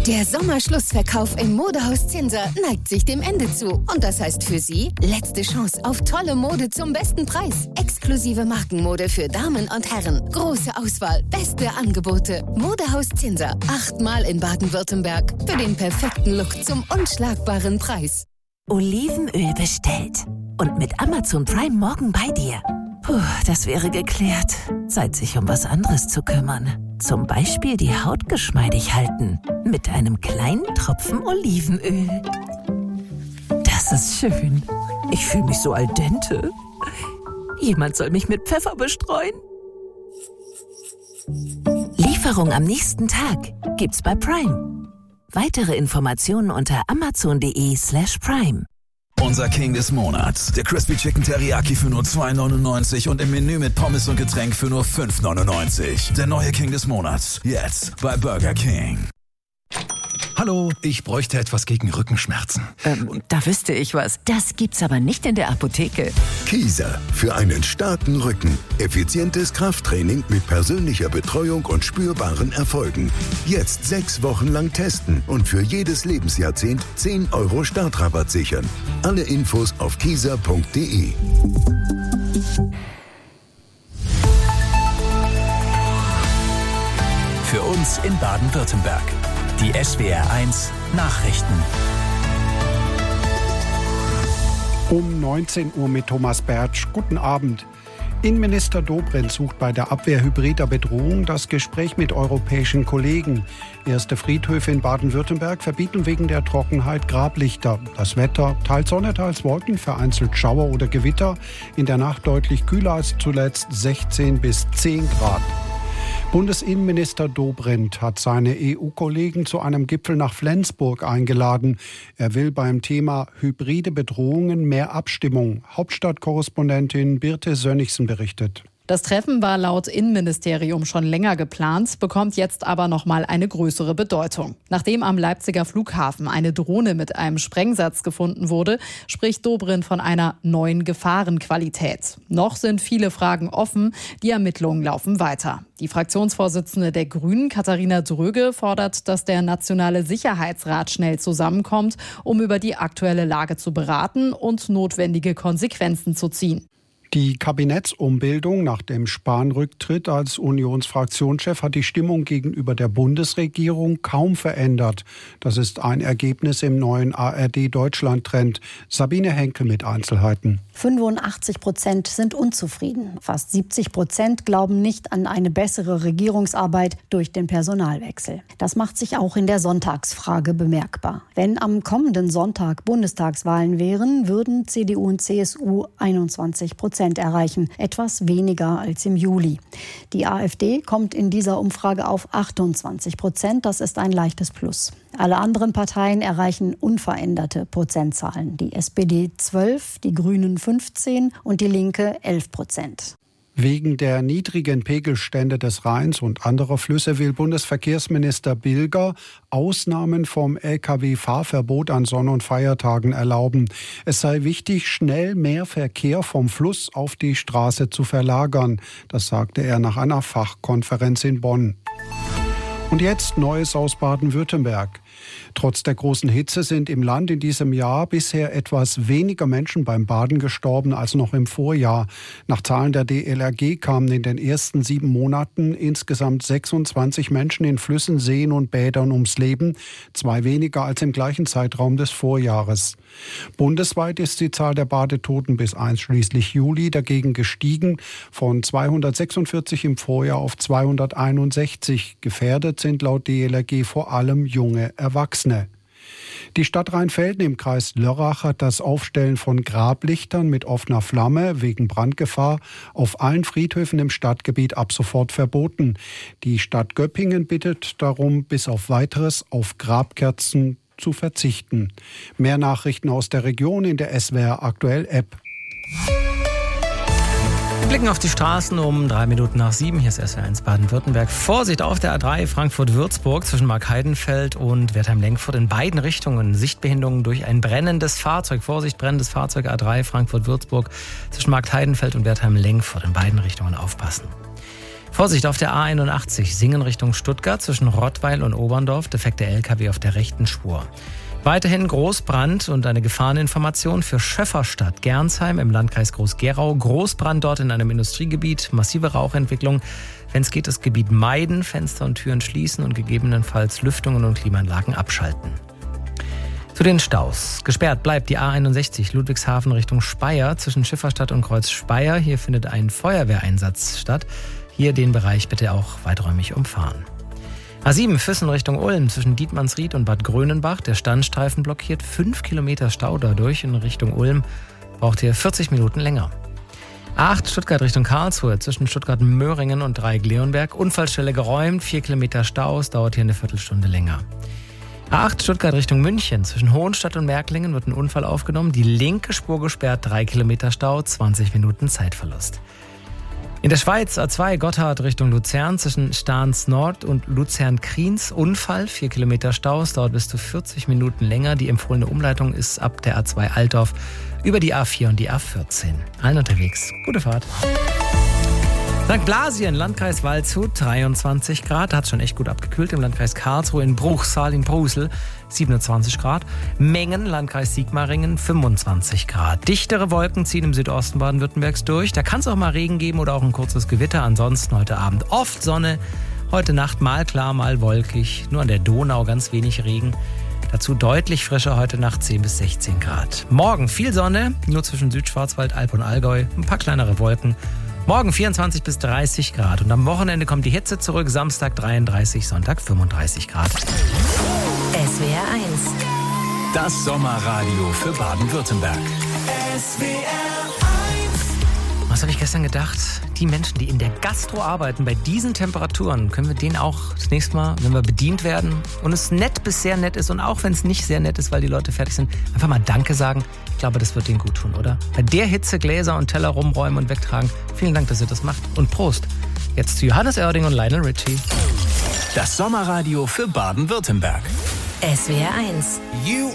Der Sommerschlussverkauf im Modehaus Zinser neigt sich dem Ende zu. Und das heißt für Sie, letzte Chance auf tolle Mode zum besten Preis. Exklusive Markenmode für Damen und Herren. Große Auswahl, beste Angebote. Modehaus Zinser, 8-mal in Baden-Württemberg. Für den perfekten Look zum unschlagbaren Preis. Olivenöl bestellt. Und mit Amazon Prime morgen bei dir. Puh, das wäre geklärt. Zeit, sich um was anderes zu kümmern. Zum Beispiel die Haut geschmeidig halten. Mit einem kleinen Tropfen Olivenöl. Das ist schön. Ich fühle mich so al dente. Jemand soll mich mit Pfeffer bestreuen. Lieferung am nächsten Tag gibt's bei Prime. Weitere Informationen unter amazon.de/prime. Unser King des Monats, der Crispy Chicken Teriyaki für nur $2,99 und im Menü mit Pommes und Getränk für nur $5,99. Der neue King des Monats, jetzt bei Burger King. Hallo, ich bräuchte etwas gegen Rückenschmerzen. Da wüsste ich was. Das gibt's aber nicht in der Apotheke. Kieser, für einen starken Rücken. Effizientes Krafttraining mit persönlicher Betreuung und spürbaren Erfolgen. Jetzt 6 Wochen lang testen und für jedes Lebensjahrzehnt 10 € Startrabatt sichern. Alle Infos auf kieser.de. Für uns in Baden-Württemberg. Die SWR1 Nachrichten. Um 19 Uhr mit Thomas Bertsch. Guten Abend. Innenminister Dobrindt sucht bei der Abwehr hybrider Bedrohung das Gespräch mit europäischen Kollegen. Erste Friedhöfe in Baden-Württemberg verbieten wegen der Trockenheit Grablichter. Das Wetter, teils Sonne, teils Wolken, vereinzelt Schauer oder Gewitter. In der Nacht deutlich kühler als zuletzt 16 bis 10 Grad. Bundesinnenminister Dobrindt hat seine EU-Kollegen zu einem Gipfel nach Flensburg eingeladen. Er will beim Thema hybride Bedrohungen mehr Abstimmung. Hauptstadtkorrespondentin Birte Sönnigsen berichtet. Das Treffen war laut Innenministerium schon länger geplant, bekommt jetzt aber noch mal eine größere Bedeutung. Nachdem am Leipziger Flughafen eine Drohne mit einem Sprengsatz gefunden wurde, spricht Dobrindt von einer neuen Gefahrenqualität. Noch sind viele Fragen offen, die Ermittlungen laufen weiter. Die Fraktionsvorsitzende der Grünen, Katharina Dröge, fordert, dass der Nationale Sicherheitsrat schnell zusammenkommt, um über die aktuelle Lage zu beraten und notwendige Konsequenzen zu ziehen. Die Kabinettsumbildung nach dem Spahn-Rücktritt als Unionsfraktionschef hat die Stimmung gegenüber der Bundesregierung kaum verändert. Das ist ein Ergebnis im neuen ARD-Deutschland-Trend. Sabine Henkel mit Einzelheiten. 85% sind unzufrieden. Fast 70% glauben nicht an eine bessere Regierungsarbeit durch den Personalwechsel. Das macht sich auch in der Sonntagsfrage bemerkbar. Wenn am kommenden Sonntag Bundestagswahlen wären, würden CDU und CSU 21% erreichen, etwas weniger als im Juli. Die AfD kommt in dieser Umfrage auf 28%, das ist ein leichtes Plus. Alle anderen Parteien erreichen unveränderte Prozentzahlen. Die SPD 12, die Grünen 15 und die Linke 11%. Wegen der niedrigen Pegelstände des Rheins und anderer Flüsse will Bundesverkehrsminister Bilger Ausnahmen vom Lkw-Fahrverbot an Sonn- und Feiertagen erlauben. Es sei wichtig, schnell mehr Verkehr vom Fluss auf die Straße zu verlagern. Das sagte er nach einer Fachkonferenz in Bonn. Und jetzt Neues aus Baden-Württemberg. Trotz der großen Hitze sind im Land in diesem Jahr bisher etwas weniger Menschen beim Baden gestorben als noch im Vorjahr. Nach Zahlen der DLRG kamen in den ersten 7 Monaten insgesamt 26 Menschen in Flüssen, Seen und Bädern ums Leben, 2 weniger als im gleichen Zeitraum des Vorjahres. Bundesweit ist die Zahl der Badetoten bis einschließlich Juli dagegen gestiegen, von 246 im Vorjahr auf 261. Gefährdet sind laut DLRG vor allem junge Erwachsene. Die Stadt Rheinfelden im Kreis Lörrach hat das Aufstellen von Grablichtern mit offener Flamme wegen Brandgefahr auf allen Friedhöfen im Stadtgebiet ab sofort verboten. Die Stadt Göppingen bittet darum, bis auf Weiteres auf Grabkerzen zu verzichten. Mehr Nachrichten aus der Region in der SWR Aktuell App. Wir blicken auf die Straßen um 7:03. Hier ist SWR1 Baden-Württemberg. Vorsicht auf der A3 Frankfurt-Würzburg zwischen Markheidenfeld und Wertheim-Lenkfurt in beiden Richtungen. Sichtbehinderungen durch ein brennendes Fahrzeug. Vorsicht, brennendes Fahrzeug A3 Frankfurt-Würzburg zwischen Markheidenfeld und Wertheim-Lenkfurt in beiden Richtungen aufpassen. Vorsicht auf der A81, Singen Richtung Stuttgart zwischen Rottweil und Oberndorf, defekter LKW auf der rechten Spur. Weiterhin Großbrand und eine Gefahreninformation für Schöfferstadt Gernsheim im Landkreis Groß-Gerau. Großbrand dort in einem Industriegebiet, massive Rauchentwicklung. Wenn es geht, das Gebiet meiden, Fenster und Türen schließen und gegebenenfalls Lüftungen und Klimaanlagen abschalten. Zu den Staus. Gesperrt bleibt die A61 Ludwigshafen Richtung Speyer zwischen Schifferstadt und Kreuz Speyer. Hier findet ein Feuerwehreinsatz statt. Hier den Bereich bitte auch weiträumig umfahren. A7 Füssen Richtung Ulm zwischen Dietmannsried und Bad Grönenbach. Der Standstreifen blockiert 5 Kilometer Stau dadurch in Richtung Ulm. Braucht hier 40 Minuten länger. A8 Stuttgart Richtung Karlsruhe zwischen Stuttgart-Möhringen und Dreieck-Leonberg. Unfallstelle geräumt, 4 Kilometer Staus, dauert hier eine Viertelstunde länger. A8 Stuttgart Richtung München zwischen Hohenstadt und Märklingen wird ein Unfall aufgenommen. Die linke Spur gesperrt, 3 Kilometer Stau, 20 Minuten Zeitverlust. In der Schweiz A2 Gotthard Richtung Luzern zwischen Stahns Nord und Luzern-Kriens Unfall, 4 Kilometer Staus, dauert bis zu 40 Minuten länger. Die empfohlene Umleitung ist ab der A2 Altdorf über die A4 und die A14. Allen unterwegs, gute Fahrt. St. Blasien, Landkreis Waldshut, 23 Grad, hat schon echt gut abgekühlt. Im Landkreis Karlsruhe in Bruchsal in Brusel, 27 Grad. Mengen, Landkreis Sigmaringen, 25 Grad. Dichtere Wolken ziehen im Südosten Baden-Württembergs durch. Da kann es auch mal Regen geben oder auch ein kurzes Gewitter. Ansonsten heute Abend oft Sonne, heute Nacht mal klar, mal wolkig. Nur an der Donau ganz wenig Regen. Dazu deutlich frischer heute Nacht 10 bis 16 Grad. Morgen viel Sonne, nur zwischen Südschwarzwald, Alb und Allgäu. Ein paar kleinere Wolken. Morgen 24 bis 30 Grad und am Wochenende kommt die Hitze zurück. Samstag 33, Sonntag 35 Grad. SWR 1. Das Sommerradio für Baden-Württemberg. Was habe ich gestern gedacht? Die Menschen, die in der Gastro arbeiten, bei diesen Temperaturen, können wir denen auch das nächste Mal, wenn wir bedient werden und es nett bis sehr nett ist und auch wenn es nicht sehr nett ist, weil die Leute fertig sind, einfach mal Danke sagen. Ich glaube, das wird denen gut tun, oder? Bei der Hitze Gläser und Teller rumräumen und wegtragen. Vielen Dank, dass ihr das macht. Und Prost. Jetzt zu Johannes Oerding und Lionel Richie. Das Sommerradio für Baden-Württemberg. SWR 1.